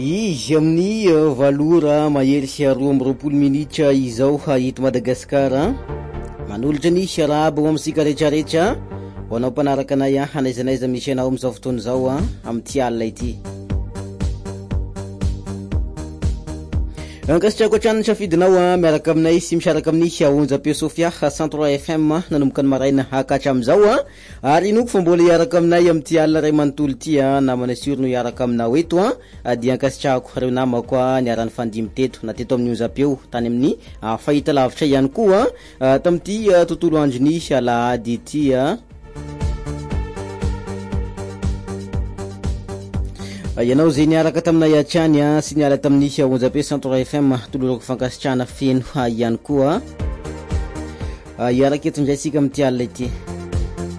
Izy amin'ny valora mahery sy 12 minitra izao hito Madagasikara manolotra ny siarabo amintsika rehetrarehetra ho anao mpanaraka anay hanaizanaiza misy anao amin'izao fotoana izao amin'ity alina ity. Ankasitrako hatrany safidinao miaraka aminay sy misaraka amin'ny Onjapeo Sofia 103 FM nanomboka ny maraina hakatra amin'izao ary inoko fa mbola hiaraka aminay amin'ity alina ray manontolo ity namana surno hiaraka aminao eto dia ankasitrako reo namako niarany fandimy teto na teto amin'ny Onjapeo tany amin'ny fahita lavitra ihany koa tamin'ity tontolo androny alahady ity ianao zay niaraka taminay hatrany sy niala tamin'ny Onjapeo 103 FM tolorako fankasitrahana feno ihany koa iaraka eto indray sika amin'ity alina ity.